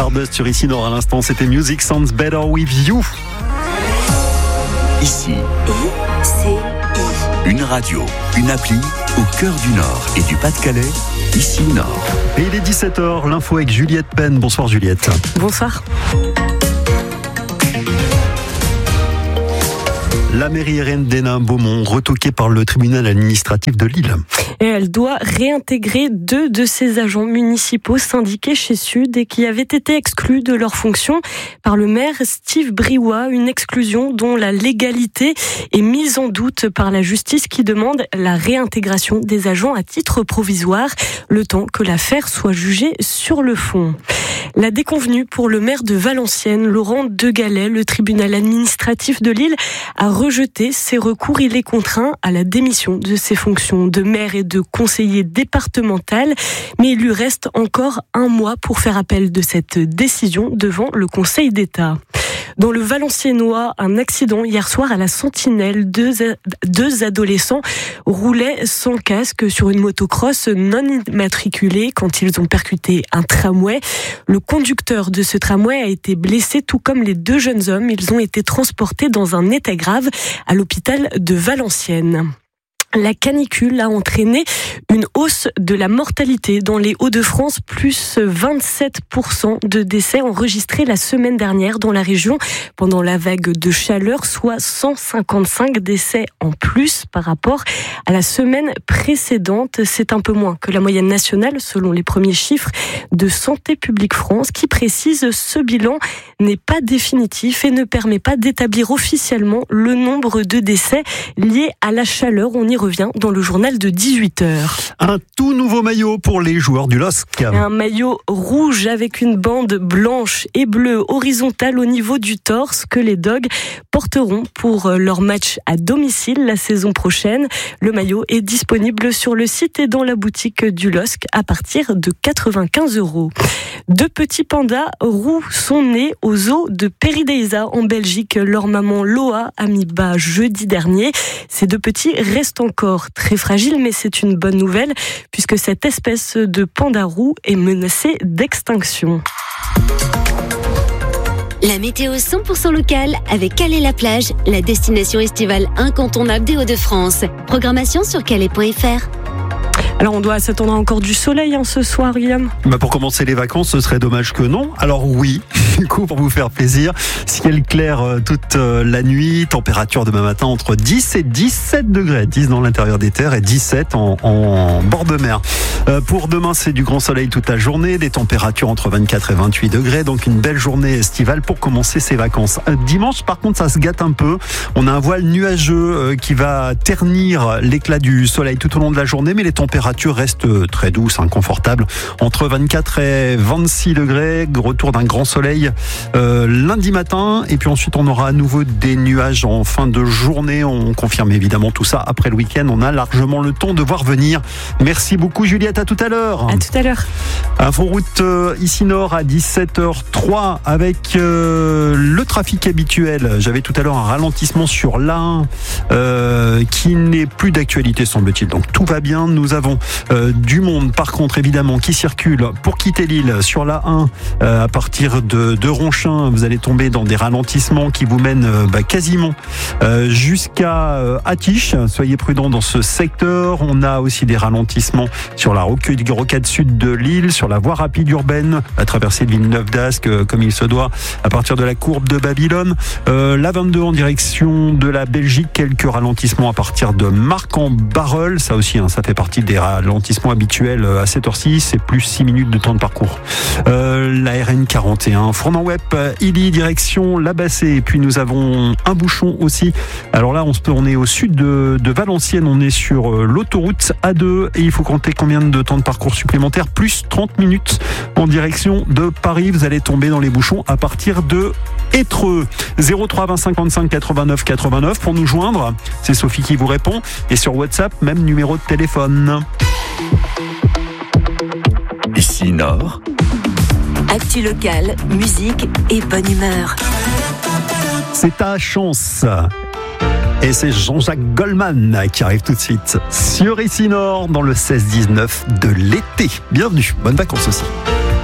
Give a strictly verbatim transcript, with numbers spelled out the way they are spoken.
Stardust sur Ici Nord à l'instant, c'était Music Sounds Better With You. Ici, I C I. une radio, une appli au cœur du Nord et du Pas-de-Calais, Ici Nord. Et il est dix-sept heures, l'info avec Juliette Penn. Bonsoir Juliette. Bonsoir. La mairie R N d'Hénin-Beaumont, retoquée par le tribunal administratif de Lille. Et elle doit réintégrer deux de ses agents municipaux syndiqués chez Sud et qui avaient été exclus de leurs fonctions par le maire Steve Briouat. Une exclusion dont la légalité est mise en doute par la justice qui demande la réintégration des agents à titre provisoire, le temps que l'affaire soit jugée sur le fond. La déconvenue pour le maire de Valenciennes, Laurent Degalais. Le tribunal administratif de Lille a rejeté ses recours. Il est contraint à la démission de ses fonctions de maire et de conseiller départemental. Mais il lui reste encore un mois pour faire appel de cette décision devant le Conseil d'État. Dans le Valenciennois, un accident hier soir à la Sentinelle. Deux, deux adolescents roulaient sans casque sur une motocross non immatriculée quand ils ont percuté un tramway. Le conducteur de ce tramway a été blessé, tout comme les deux jeunes hommes. Ils ont été transportés dans un état grave à l'hôpital de Valenciennes. La canicule a entraîné une hausse de la mortalité dans les Hauts-de-France, plus vingt-sept pour cent de décès enregistrés la semaine dernière dans la région pendant la vague de chaleur, soit cent cinquante-cinq décès en plus par rapport à la semaine précédente. C'est un peu moins que la moyenne nationale selon les premiers chiffres de Santé publique France qui précise ce bilan n'est pas définitif et ne permet pas d'établir officiellement le nombre de décès liés à la chaleur. On y revient dans le journal de dix-huit heures. Un tout nouveau maillot pour les joueurs du L O S C. Un maillot rouge avec une bande blanche et bleue horizontale au niveau du torse que les Dogs porteront pour leur match à domicile la saison prochaine. Le maillot est disponible sur le site et dans la boutique du L O S C à partir de quatre-vingt-quinze euros. Deux petits pandas roux sont nés au zoo de Paradise en Belgique. Leur maman Loa a mis bas jeudi dernier. Ces deux petits restent encore très fragiles, mais c'est une bonne nouvelle puisque cette espèce de panda roux est menacée d'extinction. La météo cent pour cent locale avec Calais-la-Plage, la destination estivale incontournable des Hauts-de-France. Programmation sur calais point f r. Alors on doit s'attendre à encore du soleil hein, ce soir, Guillaume. Bah pour commencer les vacances, ce serait dommage que non. Alors oui, du coup pour vous faire plaisir, ciel clair euh, toute euh, la nuit, température demain matin entre dix et dix-sept degrés, dix dans l'intérieur des terres et dix-sept en, en bord de mer. Euh, pour demain, c'est du grand soleil toute la journée, des températures entre vingt-quatre et vingt-huit degrés, donc une belle journée estivale pour commencer ses vacances. Euh, dimanche, par contre, ça se gâte un peu. On a un voile nuageux euh, qui va ternir l'éclat du soleil tout au long de la journée, mais les températures restent très douces, inconfortables, entre vingt-quatre et vingt-six degrés, retour d'un grand soleil euh, lundi matin, et puis ensuite on aura à nouveau des nuages en fin de journée. On confirme évidemment tout ça après le week-end, on a largement le temps de voir venir. Merci beaucoup Juliette, à tout à l'heure. À tout à l'heure. Inforoute euh, ici Nord à dix-sept heures trois avec euh, le trafic habituel. J'avais tout à l'heure un ralentissement sur l'A un euh, qui n'est plus d'actualité semble-t-il, donc tout va bien. Nous avons Euh, du monde par contre évidemment qui circule pour quitter l'île sur la un euh, à partir de, de Ronchin. Vous allez tomber dans des ralentissements qui vous mènent euh, bah, quasiment euh, jusqu'à euh, Attiche. Soyez prudents dans ce secteur. On a aussi des ralentissements sur la rocade sud de l'île, sur la voie rapide urbaine, la traversée de Villeneuve d'Ascq euh, comme il se doit à partir de la courbe de Babylone. Euh, la vingt-deux en direction de la Belgique, quelques ralentissements à partir de Marc-en-Barœul. Ça aussi hein, ça fait partie des ralentissement habituel à cette heure-ci, c'est plus six minutes de temps de parcours. Euh, la R N quarante et un, Fournan-Wep, Illy, direction La Bassée, et puis nous avons un bouchon aussi. Alors là, on, se peut, on est au sud de, de Valenciennes, on est sur l'autoroute A deux, et il faut compter combien de temps de parcours supplémentaire, plus trente minutes en direction de Paris. Vous allez tomber dans les bouchons à partir de Étreux. zéro trois vingt cinquante-cinq quatre-vingt-neuf quatre-vingt-neuf pour nous joindre. C'est Sophie qui vous répond. Et sur WhatsApp, même numéro de téléphone. Ici Nord. Actu locale, musique et bonne humeur. C'est ta chance. Et c'est Jean-Jacques Goldman qui arrive tout de suite sur Ici Nord dans le seize dix-neuf de l'été. Bienvenue, bonnes vacances aussi.